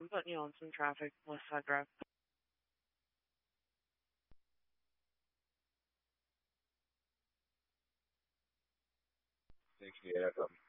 I'm putting you on some traffic, West Side Drive. Thanks, yeah,